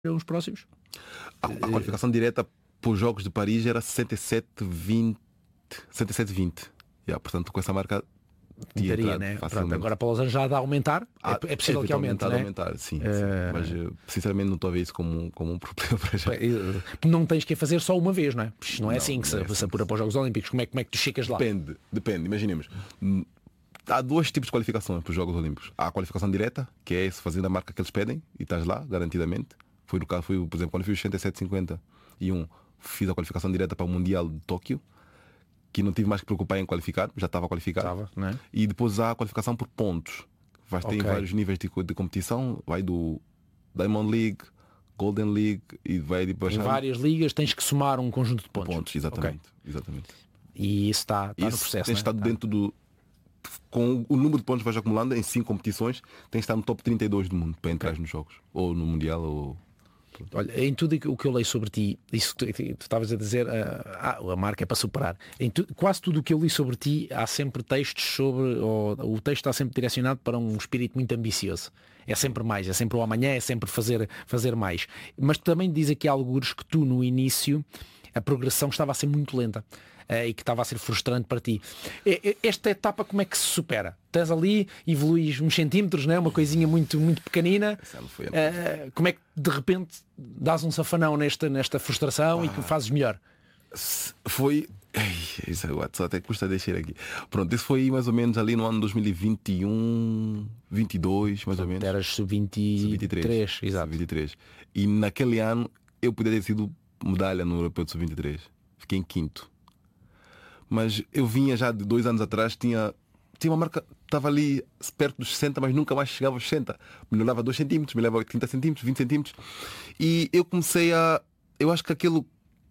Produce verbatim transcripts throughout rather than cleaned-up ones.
os próximos? A, a qualificação direta para os Jogos de Paris era sessenta e sete vinte. sessenta e sete vinte. Yeah, portanto, com essa marca tinha Daria, entrado né? Pronto, facilmente. agora para Los Angeles já dá a aumentar. Ah, é, é possível que aumente, né? aumentar, sim, Eh, sim. Mas eh, sinceramente não estou a ver isso como, como um problema para já. Não tens que fazer só uma vez, não é? Isto não é Não, assim que não se, é assim se apura que para os Jogos Olímpicos. Como é, como é que tu chegas lá? Depende, depende. Imaginemos. Hum, Há dois tipos de qualificações para os Jogos Olímpicos. Há a qualificação direta, que é se fazendo a marca que eles pedem e estás lá, garantidamente. Foi no caso, foi, por exemplo, quando eu fiz os sessenta e sete cinquenta e um, fiz a qualificação direta para o Mundial de Tóquio, que não tive mais que preocupar em qualificar, já estava qualificado. Estava, não é? E depois há a qualificação por pontos. Vais ter Ok. vários níveis de, co- de competição, vai do Diamond League, Golden League e vai de Em baixar várias ligas tens que somar um conjunto de pontos. pontos. Exatamente, Ok. exatamente. E isso está, está no Isso processo. tem né? estado Tá. dentro do. Com o número de pontos que vais acumulando em cinco competições, tem estado no top trinta e dois do mundo para entrar nos jogos. Ou no Mundial ou. Olha, em tudo o que eu leio sobre ti, isso que tu tu estavas a dizer, ah, ah, a marca é para superar. Em tu- quase tudo o que eu li sobre ti, há sempre textos sobre, ou, o texto está sempre direcionado para um espírito muito ambicioso. É sempre mais, é sempre o amanhã, é sempre fazer, fazer mais. Mas também diz aqui algures que tu no início a progressão estava a ser muito lenta. eh, E que estava a ser frustrante para ti. E- e- Esta etapa como é que se supera? Estás ali, evoluís uns centímetros, né? Uma coisinha muito, muito pequenina. Essa foi a- Eh, como é que de repente dás um safanão nesta, nesta frustração e que fazes melhor? Foi. Ei, isso é WhatsApp, até custa deixar aqui. Pronto, isso foi mais ou menos ali no ano dois mil e vinte e um, vinte e dois, mais ou menos. Eras sub vinte e três, exato. vinte e três. E naquele ano eu poderia ter sido medalha no Europeu de sub vinte e três. Fiquei em quinto. Mas eu vinha já de dois anos atrás, tinha, tinha uma marca, estava ali perto dos sessenta, mas nunca mais chegava aos sessenta. Melhorava dois centímetros, melhorava trinta centímetros, vinte centímetros. E eu comecei a. Eu acho que aquilo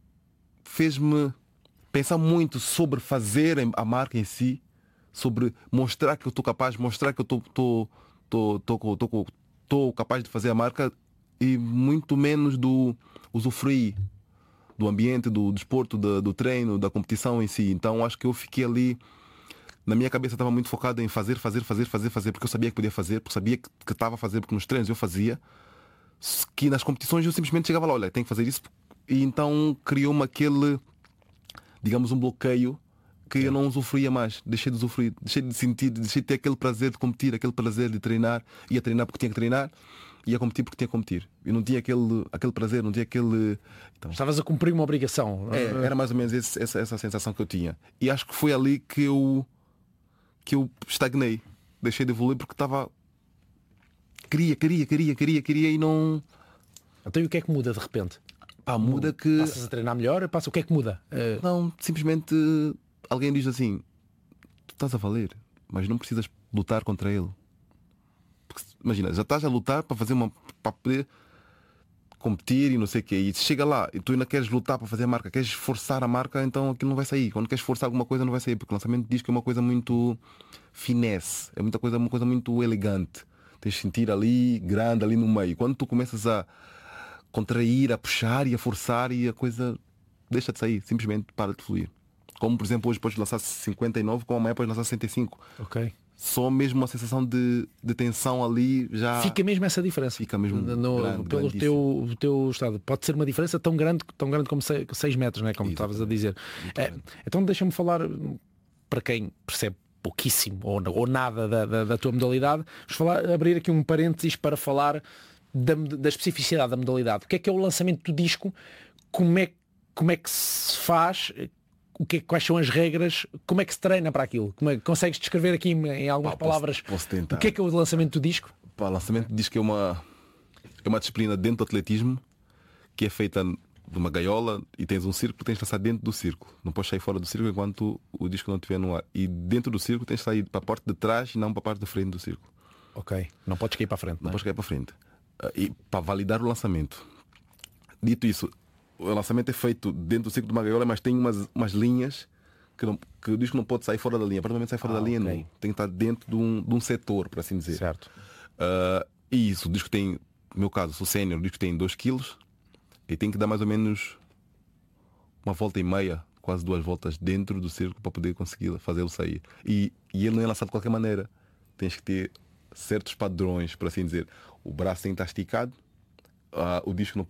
fez-me pensar muito sobre fazer a marca em si, sobre mostrar que eu estou capaz, mostrar que eu estou estou- estou- estou- estou- estou capaz de fazer a marca e muito menos do usufruir do ambiente, do desporto, do, do treino, da competição em si. Então acho que eu fiquei ali, na minha cabeça estava muito focado em fazer, fazer, fazer, fazer, fazer, porque eu sabia que podia fazer, porque sabia que que estava a fazer, porque nos treinos eu fazia, que nas competições eu simplesmente chegava lá, olha, tenho que fazer isso. E então criou-me aquele, digamos, um bloqueio que eu não usufruía mais, deixei de usufruir, deixei de sentir, deixei de ter aquele prazer de competir, aquele prazer de treinar, ia treinar porque tinha que treinar, ia competir porque tinha que competir. Eu não tinha aquele, aquele prazer, não tinha aquele. Então, Estavas a cumprir uma obrigação. é, era mais ou menos esse- essa, essa sensação que eu tinha. E acho que foi ali que eu que eu estagnei, deixei de evoluir porque estava. Queria, queria, queria, queria, queria e não. Então e o que é que muda de repente? Pá, muda que. Passas a treinar melhor? Passa, o que é que muda? Eh, Não, simplesmente alguém diz assim, tu estás a valer, mas não precisas lutar contra ele. Porque, imagina, já estás a lutar para fazer uma. para poder competir e não sei o quê. E chega lá e tu ainda queres lutar para fazer a marca, queres forçar a marca, então aquilo não vai sair. Quando queres forçar alguma coisa não vai sair, porque o lançamento diz que é uma coisa muito finesse, é muita coisa, uma coisa muito elegante. Tens de sentir ali, grande, ali no meio. Quando tu começas a contrair, a puxar e a forçar e a coisa deixa de sair, simplesmente para de fluir. Como por exemplo hoje podes lançar cinquenta e nove, como amanhã podes lançar sessenta e cinco. ok. Só mesmo uma sensação de, de tensão ali já Fica mesmo essa diferença. fica mesmo No- grande, pelo grandíssimo. teu, o teu estado. Pode ser uma diferença tão grande, tão grande como seis metros, né? Como estavas a dizer. É, então deixa-me falar para quem percebe pouquíssimo ou, ou nada da, da, da tua modalidade. Vamos falar, abrir aqui um parênteses para falar da, da especificidade da modalidade. O que é que é o lançamento do disco? Como é, como é que se faz? O que é, quais são as regras? Como é que se treina para aquilo? Como é, consegues descrever aqui em, em algumas Pá, posso- palavras posso tentar. o que é que é o lançamento do disco? Pá, o lançamento diz que é uma, é uma disciplina dentro do atletismo que é feita de uma gaiola e tens um círculo, tens de passar dentro do círculo. Não podes sair fora do círculo enquanto o disco não estiver no ar. E dentro do círculo tens de sair para a parte de trás e não para a parte de frente do círculo. Ok. Não podes cair para a frente. Não Não é? podes cair para a frente. Ah, E para validar o lançamento. Dito isso, o lançamento é feito dentro do círculo de uma gaiola, mas tem umas, umas linhas que, não, que o disco não pode sair fora da linha. A partir do momento que sai fora Ah, da linha, ok. não. Tem que estar dentro de um, de um setor, por assim dizer. Certo. Ah, e isso, o disco tem, no meu caso, sou sénior, o disco tem dois quilos e tem que dar mais ou menos uma volta e meia, quase duas voltas dentro do círculo para poder conseguir fazê-lo sair. E, e ele não é lançado de qualquer maneira. Tens que ter certos padrões, por assim dizer. O braço tem que estar esticado, ah, o disco não,